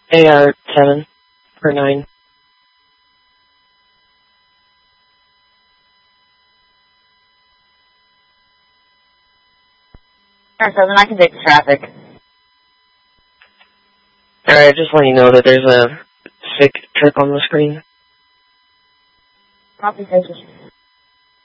AR-7 per 9. AR-7, I can take the traffic. Alright, just letting you know that there's a sick trip on the screen. Copy, thank you.